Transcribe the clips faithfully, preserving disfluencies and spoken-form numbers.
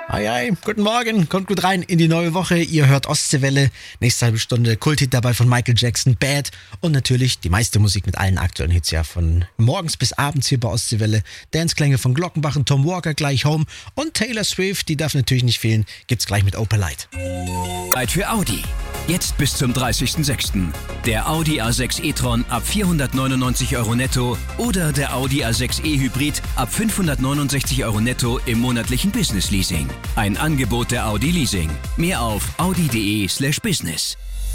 Hi, hi, guten Morgen, kommt gut rein in die neue Woche. Ihr hört Ostseewelle, nächste halbe Stunde Kulthit dabei von Michael Jackson, Bad und natürlich die meiste Musik mit allen aktuellen Hits, ja, von morgens bis abends hier bei Ostseewelle. Danceklänge von Glockenbach und Tom Walker, gleich Home und Taylor Swift, die darf natürlich nicht fehlen, gibt's gleich mit Opel Light. Zeit für Audi. Jetzt bis zum dreißigsten sechsten Der Audi A sechs e-tron ab vierhundertneunundneunzig Euro netto oder der Audi A sechs e-Hybrid ab fünfhundertneunundsechzig Euro netto im monatlichen Business Leasing. Ein Angebot der Audi Leasing. Mehr auf audi.de slash business.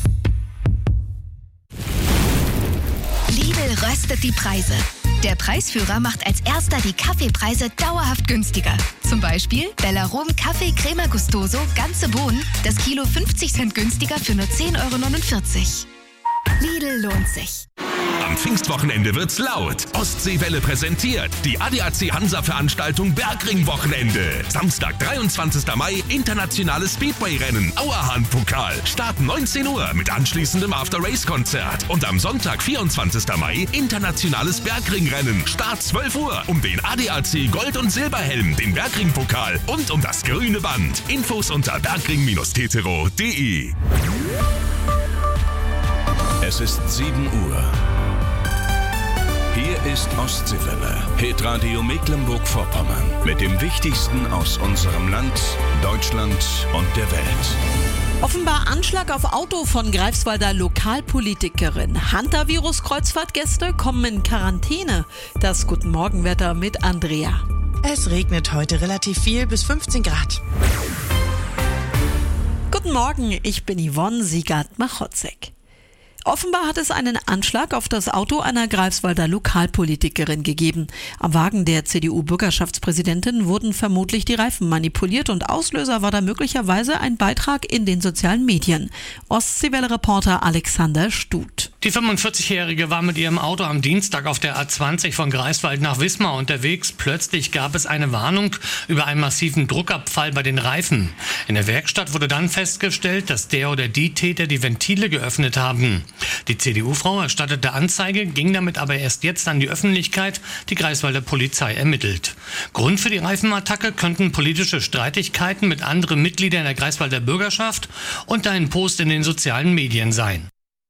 Lidl röstet die Preise. Der Preisführer macht als erster die Kaffeepreise dauerhaft günstiger. Zum Beispiel Bellarom Kaffee Crema Gustoso, ganze Bohnen, das Kilo fünfzig Cent günstiger für nur zehn Euro neunundvierzig. Lidl lohnt sich. Am Pfingstwochenende wird's laut. Ostseewelle präsentiert die A D A C Hansa-Veranstaltung Bergring-Wochenende. Samstag, dreiundzwanzigsten Mai, internationales Speedway-Rennen, Auerhahn-Pokal. Start neunzehn Uhr mit anschließendem After-Race-Konzert. Und am Sonntag, vierundzwanzigsten Mai, internationales Bergring-Rennen. Start zwölf Uhr um den A D A C Gold- und Silberhelm, den Bergring-Pokal und um das grüne Band. Infos unter bergring Bindestrich tetero Punkt de. Es ist sieben Uhr. Hier ist Ostseewelle, Hitradio Mecklenburg-Vorpommern. Mit dem Wichtigsten aus unserem Land, Deutschland und der Welt. Offenbar Anschlag auf Auto von Greifswalder Lokalpolitikerin. Hantavirus-Kreuzfahrtgäste kommen in Quarantäne. Das Guten Morgenwetter mit Andrea. Es regnet heute relativ viel, bis fünfzehn Grad. Guten Morgen, ich bin Yvonne Siegert-Machotzek. Offenbar hat es einen Anschlag auf das Auto einer Greifswalder Lokalpolitikerin gegeben. Am Wagen der C D U-Bürgerschaftspräsidentin wurden vermutlich die Reifen manipuliert und Auslöser war da möglicherweise ein Beitrag in den sozialen Medien. Ostseewelle-Reporter Alexander Stut. Die fünfundvierzigjährige war mit ihrem Auto am Dienstag auf der A zwanzig von Greifswald nach Wismar unterwegs. Plötzlich gab es eine Warnung über einen massiven Druckabfall bei den Reifen. In der Werkstatt wurde dann festgestellt, dass der oder die Täter die Ventile geöffnet haben. Die C D U-Frau erstattete Anzeige, ging damit aber erst jetzt an die Öffentlichkeit. Die Greifswalder Polizei ermittelt. Grund für die Reifenattacke könnten politische Streitigkeiten mit anderen Mitgliedern der Greifswalder Bürgerschaft und ein Post in den sozialen Medien sein.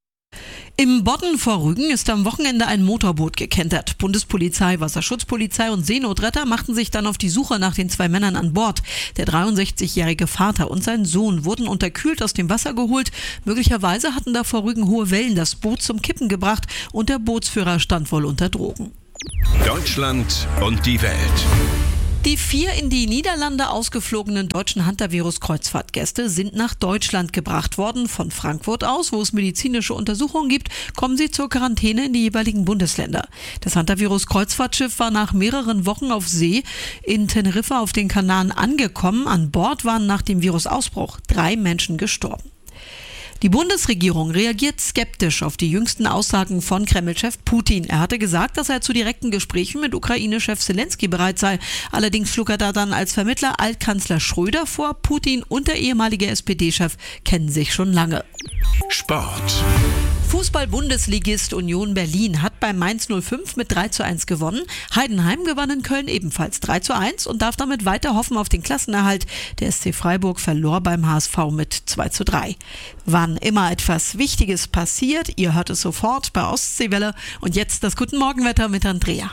Im Bodden vor Rügen ist am Wochenende ein Motorboot gekentert. Bundespolizei, Wasserschutzpolizei und Seenotretter machten sich dann auf die Suche nach den zwei Männern an Bord. Der dreiundsechzigjährige Vater und sein Sohn wurden unterkühlt aus dem Wasser geholt. Möglicherweise hatten da vor Rügen hohe Wellen das Boot zum Kippen gebracht und der Bootsführer stand wohl unter Drogen. Deutschland und die Welt. Die vier in die Niederlande ausgeflogenen deutschen Hantavirus-Kreuzfahrtgäste sind nach Deutschland gebracht worden. Von Frankfurt aus, wo es medizinische Untersuchungen gibt, kommen sie zur Quarantäne in die jeweiligen Bundesländer. Das Hantavirus-Kreuzfahrtschiff war nach mehreren Wochen auf See in Teneriffa auf den Kanaren angekommen. An Bord waren nach dem Virusausbruch drei Menschen gestorben. Die Bundesregierung reagiert skeptisch auf die jüngsten Aussagen von Kreml-Chef Putin. Er hatte gesagt, dass er zu direkten Gesprächen mit Ukraine-Chef Zelensky bereit sei. Allerdings schlug er da dann als Vermittler Altkanzler Schröder vor. Putin und der ehemalige S P D-Chef kennen sich schon lange. Sport. Fußball-Bundesligist Union Berlin hat bei Mainz null fünf mit drei zu eins gewonnen. Heidenheim gewann in Köln ebenfalls drei zu eins und darf damit weiter hoffen auf den Klassenerhalt. Der S C Freiburg verlor beim H S V mit zwei zu drei. Wann immer etwas Wichtiges passiert, ihr hört es sofort bei Ostseewelle. Und jetzt das Guten Morgenwetter mit Andrea.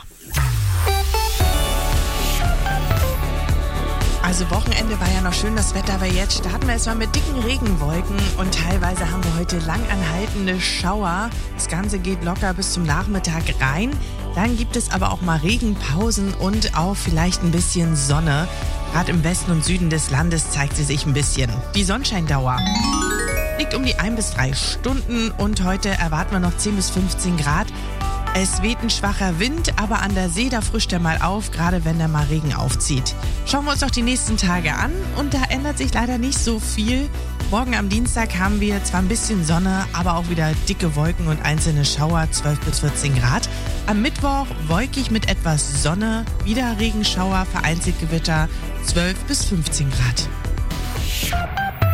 Also Wochenende war ja noch schön das Wetter, aber jetzt starten wir erstmal mit dicken Regenwolken und teilweise haben wir heute langanhaltende Schauer. Das Ganze geht locker bis zum Nachmittag rein. Dann gibt es aber auch mal Regenpausen und auch vielleicht ein bisschen Sonne. Gerade im Westen und Süden des Landes zeigt sie sich ein bisschen. Die Sonnenscheindauer liegt um die ein bis drei Stunden und heute erwarten wir noch zehn bis fünfzehn Grad. Es weht ein schwacher Wind, aber an der See, da frischt er mal auf, gerade wenn der mal Regen aufzieht. Schauen wir uns doch die nächsten Tage an und da ändert sich leider nicht so viel. Morgen am Dienstag haben wir zwar ein bisschen Sonne, aber auch wieder dicke Wolken und einzelne Schauer, zwölf bis vierzehn Grad. Am Mittwoch wolkig mit etwas Sonne, wieder Regenschauer, vereinzelt Gewitter, zwölf bis fünfzehn Grad.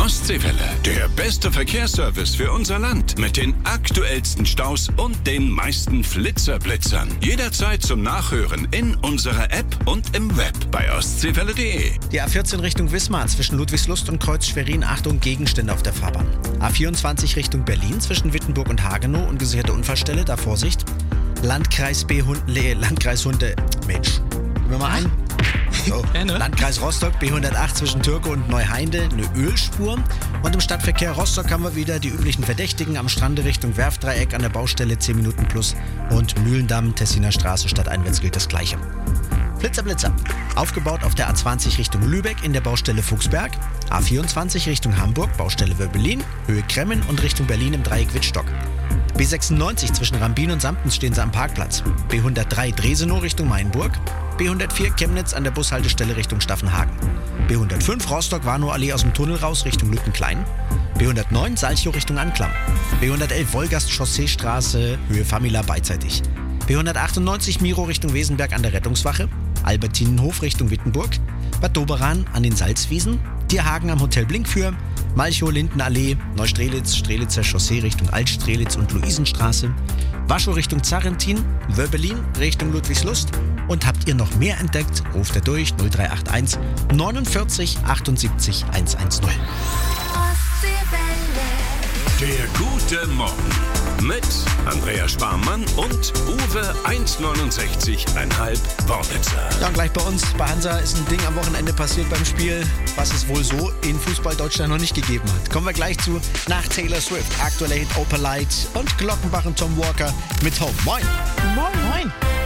Ostseewelle, der beste Verkehrsservice für unser Land. Mit den aktuellsten Staus und den meisten Flitzerblitzern. Jederzeit zum Nachhören in unserer App und im Web bei ostseewelle punkt de. Die A vierzehn Richtung Wismar zwischen Ludwigslust und Kreuz Schwerin. Achtung, Gegenstände auf der Fahrbahn. A vierundzwanzig Richtung Berlin zwischen Wittenburg und Hagenow. Ungesicherte Unfallstelle, da Vorsicht. Landkreis B. Hunde, Landkreis Hunde. Mensch, gehen wir mal ein. So. Landkreis Rostock, B hundertacht zwischen Türke und Neuheinde, eine Ölspur. Und im Stadtverkehr Rostock haben wir wieder die üblichen Verdächtigen am Strande Richtung Werftdreieck an der Baustelle zehn Minuten plus. Und Mühlendamm, Tessiner Straße, stadteinwärts gilt das Gleiche. Flitzer, Blitzer. Aufgebaut auf der A zwanzig Richtung Lübeck in der Baustelle Fuchsberg. A vierundzwanzig Richtung Hamburg, Baustelle Wöbelin, Höhe Kremmen und Richtung Berlin im Dreieck Wittstock. B sechsundneunzig zwischen Rambin und Samptens stehen sie am Parkplatz. B hundertdrei Dresenow Richtung Mainburg. B hundertvier Chemnitz an der Bushaltestelle Richtung Staffenhagen. B hundertfünf Rostock-Warnow-Allee aus dem Tunnel raus Richtung Lüttenklein. B hundertneun Salchow Richtung Anklam. B hundertelf Wolgast-Chausseestraße, Höhe Famila beidseitig. B hundertachtundneunzig Miro Richtung Wesenberg an der Rettungswache. Albertinenhof Richtung Wittenburg. Bad Doberan an den Salzwiesen. Tierhagen am Hotel Blinkfür. Malchow-Lindenallee, Neustrelitz, Strelitzer Chaussee Richtung Altstrelitz und Luisenstraße. Waschow Richtung Zarrentin, Wöbelin Richtung Ludwigslust. Und habt ihr noch mehr entdeckt, ruft er durch null drei acht eins neunundvierzig achtundsiebzig hundertzehn. Der gute Morgen mit Andrea Sparmann und Uwe eins neunundsechzig Komma fünf Wornitzer. Ja, und gleich bei uns, bei Hansa, ist ein Ding am Wochenende passiert beim Spiel, was es wohl so in Fußball Deutschland noch nicht gegeben hat. Kommen wir gleich zu nach Taylor Swift. Aktueller Hit Opalite und Glockenbach und Tom Walker mit Home. Moin! Moin! Moin!